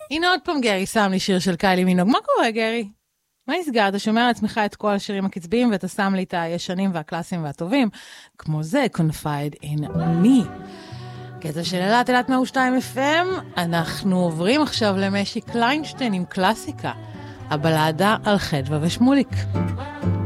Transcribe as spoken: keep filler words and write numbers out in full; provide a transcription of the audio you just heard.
הנה עוד פעם גרי שם לי שיר של קיילי מינוג. מה קורה גרי? מה נסגר? אתה שומע לעצמך את כל השירים הקצביים ואתה שם לי את הישנים והקלאסיים והטובים, כמו זה, Confide in Me. קטע של אלת אלת מאה ושתיים אף אם, אנחנו עוברים עכשיו למשי קליינשטיין עם קלאסיקה, הבלדה על חדווה ושמוליק.